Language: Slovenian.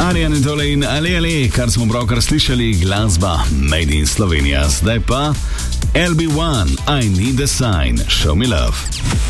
Arjan in tole in ali, kar smo pravkar slišali, glasba Made in Slovenija. Zdaj pa LB1, I Need a Sign, Show Me Love.